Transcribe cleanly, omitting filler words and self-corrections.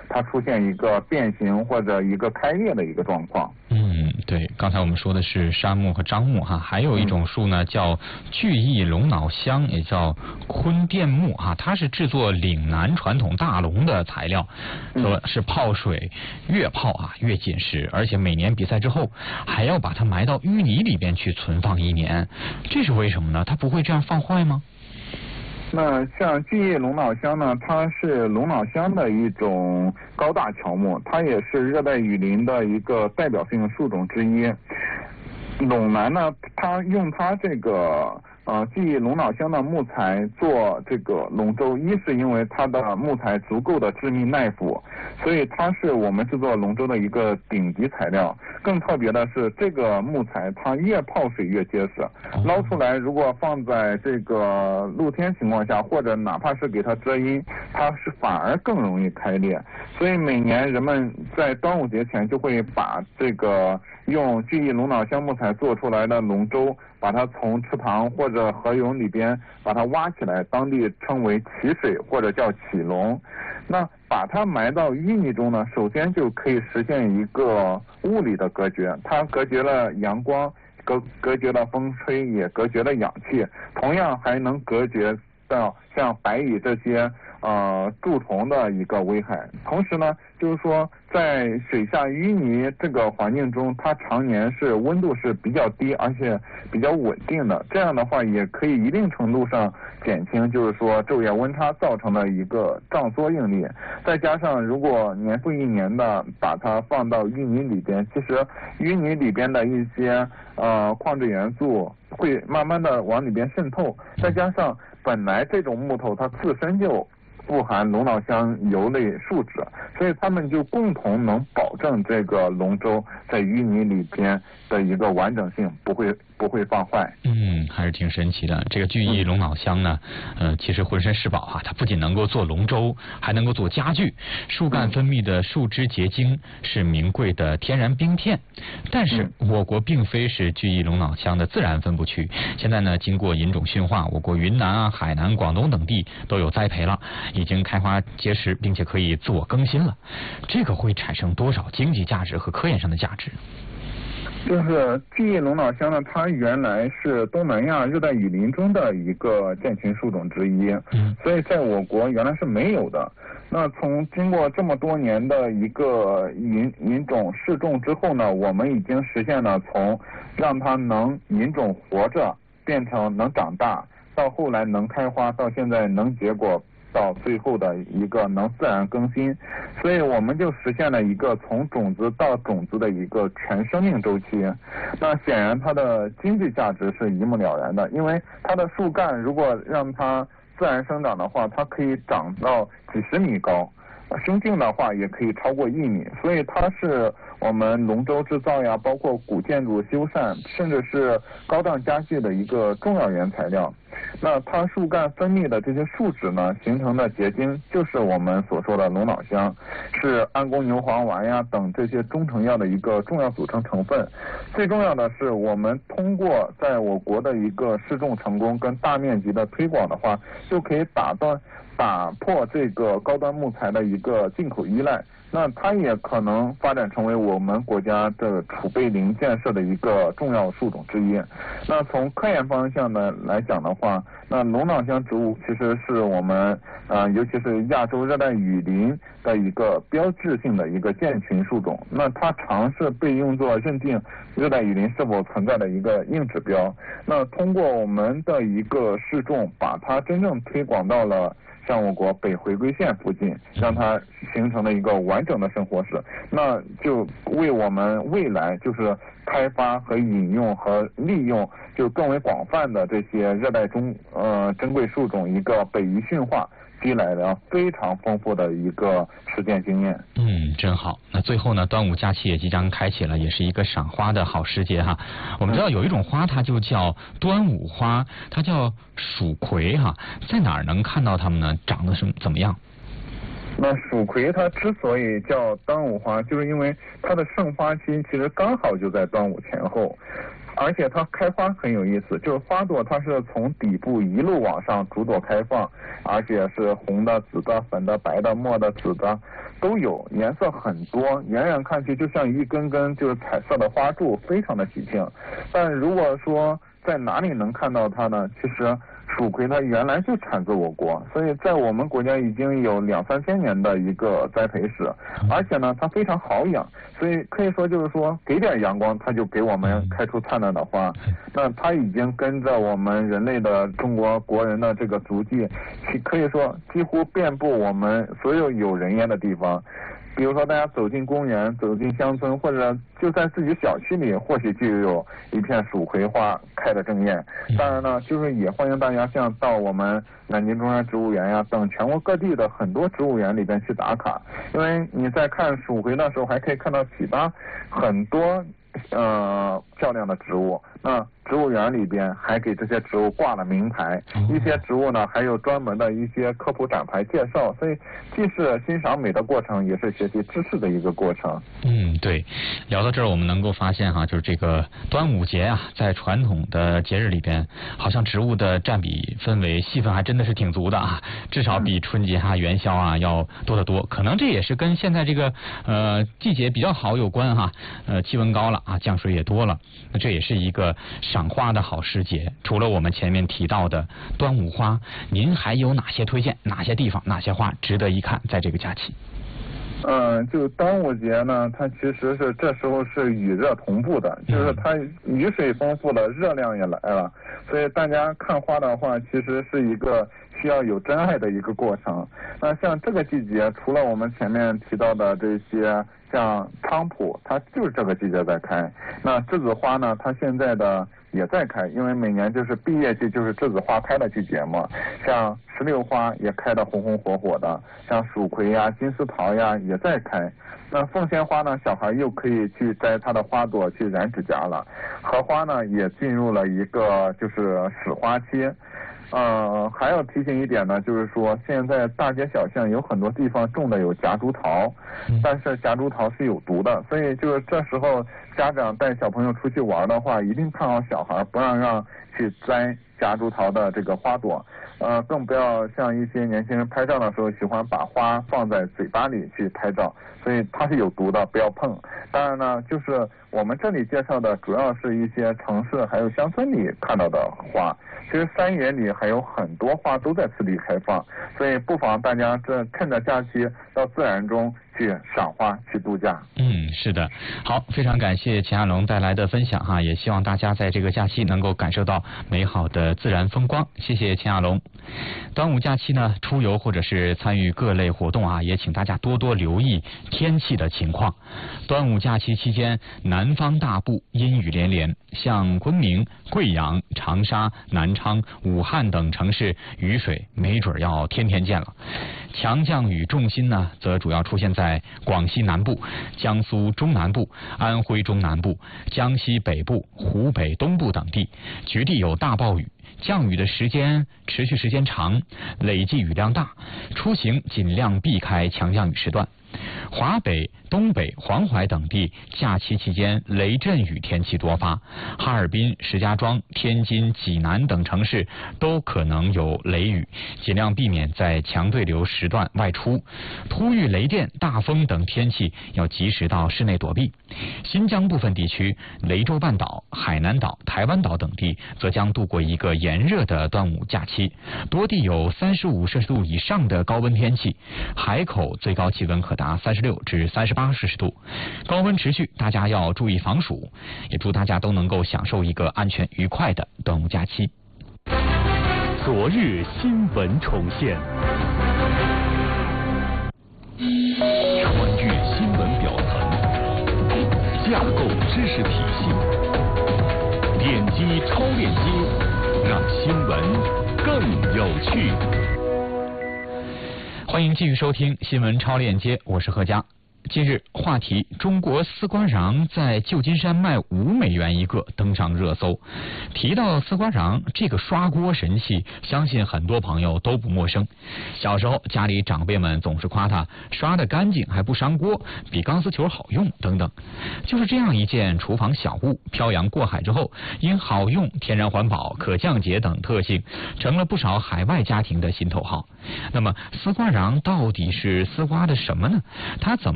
它出现一个变形或者一个开裂的一个状况。 对，刚才我们说的是杉木和樟木哈，还有一种树呢叫巨翼龙脑香，也叫坤甸木哈，它是制作岭南传统大龙的材料，说是泡水越泡越紧实，而且每年比赛之后还要把它埋到淤泥里边去存放1年，这是为什么呢？它不会这样放坏吗？ 那像巨翼龙脑香呢，它是龙脑香的一种高大乔木，它也是热带雨林的一个代表性树种之一。陇南呢，它用它这个巨翼龙脑香的木材做这个龙舟，一是因为它的木材足够的致密耐腐，所以它是我们制作龙舟的一个顶级材料。更特别的是，这个木材它越泡水越结实，捞出来如果放在这个露天情况下，或者哪怕是给它遮阴，它是反而更容易开裂。所以每年人们在端午节前就会把这个用巨翼龙脑香木材做出来的龙舟，把它从池塘或者河涌里边把它挖起来，当地称为起水或者叫起龙。那把它埋到淤泥中呢，首先就可以实现一个物理的隔绝，它隔绝了阳光，隔绝了风吹，也隔绝了氧气，同样还能隔绝到像白蚁这些蛀虫的一个危害。同时呢，就是说在水下淤泥这个环境中，它常年是温度是比较低而且比较稳定的，这样的话也可以一定程度上减轻就是说昼夜温差造成的一个胀缩应力。再加上如果年复一年的把它放到淤泥里边，其实淤泥里边的一些矿质元素会慢慢的往里边渗透，再加上本来这种木头它自身就富含龙脑香油类树脂，所以它们就共同能保证这个龙舟在淤泥里边的一个完整性，不会放坏。 还是挺神奇的。这个巨翼龙脑香呢，其实浑身是宝它不仅能够做龙舟，还能够做家具。树干分泌的树脂结晶是名贵的天然冰片。但是我国并非是巨翼龙脑香的自然分布区，现在呢，经过引种驯化，我国云南海南、广东等地都有栽培了，已经开花结实，并且可以自我更新了。这个会产生多少经济价值和科研上的价值？ 就是巨翼龙脑香呢，它原来是东南亚热带雨林中的一个建群树种之一，所以在我国原来是没有的。那经过这么多年的一个引种试种之后呢，我们已经实现了从让它能引种活着变成能长大，到后来能开花，到现在能结果，到最后的一个能自然更新，所以我们就实现了一个从种子到种子的一个全生命周期。那显然它的经济价值是一目了然的，因为它的树干如果让它自然生长的话，它可以长到几十米高，胸径的话也可以超过1米，所以它是我们龙舟制造呀，包括古建筑修缮，甚至是高档家具的一个重要原材料。那它树干分泌的这些树脂呢，形成的结晶就是我们所说的龙脑香，是安宫牛黄丸呀等这些中成药的一个重要组成成分。最重要的是，我们通过在我国的一个试种成功跟大面积的推广的话，就可以打破这个高端木材的一个进口依赖。那它也可能发展成为我们国家的储备林建设的一个重要树种之一。那从科研方向呢来讲的话，那龙脑香植物其实是我们尤其是亚洲热带雨林的一个标志性的一个建群树种。那它常是被用作认定热带雨林是否存在的一个硬指标。那通过我们的一个试种，把它真正推广到了像我国北回归线附近，让它形成了一个完整的生活史，那就为我们未来就是开发和引用和利用就更为广泛的这些热带珍贵树种一个北移驯化积累了非常丰富的一个实践经验。 真好。那最后呢，端午假期也即将开启了，也是一个赏花的好时节哈。我们知道有一种花，它就叫端午花，它叫蜀葵哈，在哪儿能看到它们呢？长得是怎么样？ 那蜀葵它之所以叫端午花，就是因为它的盛花期其实刚好就在端午前后。 而且它开花很有意思，就是花朵它是从底部一路往上逐朵开放，而且是红的、紫的、粉的、白的、墨的、紫的都有，颜色很多，远远看去就像一根根就是彩色的花柱，非常的喜庆。但如果说在哪里能看到它呢？其实蜀葵它原来就产自我国，所以在我们国家已经有2-3千年的一个栽培史，而且呢它非常好养，所以可以说就是说给点阳光它就给我们开出灿烂的花。那它已经跟着我们人类的中国国人的这个足迹，可以说几乎遍布我们所有有人烟的地方。比如说大家走进公园、走进乡村，或者就在自己小区里，或许就有一片蜀葵花开得正艳。当然呢，就是也欢迎大家像到我们南京中央植物园呀等全国各地的很多植物园里边去打卡，因为你在看蜀葵的时候，还可以看到其他很多漂亮的植物。那植物园里边还给这些植物挂了名牌，一些植物呢还有专门的一些科普展牌介绍，所以既是欣赏美的过程，也是学习知识的一个过程。 对，聊到这儿我们能够发现哈，就是这个端午节啊，在传统的节日里边，好像植物的占比氛围戏份还真的是挺足的啊，至少比春节啊、元宵啊要多得多。可能这也是跟现在这个季节比较好有关哈，气温高了啊，降水也多了，那这也是一个赏花的好时节。除了我们前面提到的端午花，您还有哪些推荐？哪些地方、哪些花值得一看？在这个假期？ 就端午节呢，它其实是这时候是雨热同步的，就是它雨水丰富了，热量也来了，所以大家看花的话，其实是一个需要有真爱的一个过程。那像这个季节，除了我们前面提到的这些，像菖蒲，它就是这个季节在开。那栀子花呢，它现在的也在开，因为每年就是毕业季，就是栀子花开的季节嘛。像石榴花也开得红红火火的，像蜀葵呀、金丝桃呀也在开。那凤仙花呢，小孩又可以去摘它的花朵去染指甲了。荷花呢，也进入了一个就是始花期。还要提醒一点呢，就是说现在大街小巷有很多地方种的有夹竹桃，但是夹竹桃是有毒的，所以就是这时候家长带小朋友出去玩的话，一定看好小孩，不让去摘夹竹桃的这个花朵。更不要像一些年轻人拍照的时候喜欢把花放在嘴巴里去拍照，所以它是有毒的，不要碰。当然呢，就是我们这里介绍的主要是一些城市还有乡村里看到的花，其实山野里还有很多花都在此地开放，所以不妨大家趁着假期到自然中去赏花去度假。 是的，好，非常感谢钱亚龙带来的分享哈，也希望大家在这个假期能够感受到美好的自然风光。谢谢钱亚龙。端午假期呢，出游或者是参与各类活动啊，也请大家多多留意天气的情况。端午假期期间，南方大部阴雨连连，像昆明、贵阳、长沙、南昌、武汉等城市，雨水没准要天天见了。强降雨重心呢，则主要出现在广西南部、江苏中南部、安徽中南部、江西北部、湖北东部等地，局地有大暴雨。降雨的时间持续时间长，累计雨量大，出行尽量避开强降雨时段。华北、东北、黄淮等地假期期间雷阵雨天气多发，哈尔滨、石家庄、天津、济南等城市都可能有雷雨，尽量避免在强对流时段外出。突遇雷电、大风等天气要及时到室内躲避。新疆部分地区、雷州半岛、海南岛、台湾岛等地则将度过一个炎热的端午假期，多地有35摄氏度以上的高温天气，海口最高气温可达36至38摄氏度，高温持续，大家要注意防暑。也祝大家都能够享受一个安全愉快的端午假期。 昨日新闻重现，穿越新闻表层，架构知识体系，点击超链接，让新闻更有趣。 欢迎继续收听新闻超链接，我是何佳。 近日，话题中国丝瓜瓤在旧金山卖5美元一个登上热搜。提到丝瓜瓤这个刷锅神器，相信很多朋友都不陌生。小时候家里长辈们总是夸它刷得干净还不伤锅，比钢丝球好用等等。就是这样一件厨房小物，漂洋过海之后，因好用、天然环保、可降解等特性，成了不少海外家庭的心头好。那么丝瓜瓤到底是丝瓜的什么呢？它怎么